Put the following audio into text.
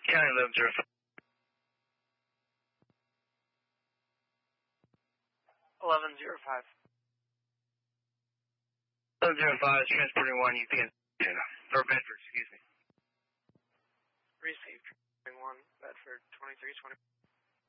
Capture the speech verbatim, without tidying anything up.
County eleven zero five. eleven zero five. eleven zero five is transporting one U P N, or Bedford, excuse me. Received. one, Bedford, twenty-three twenty.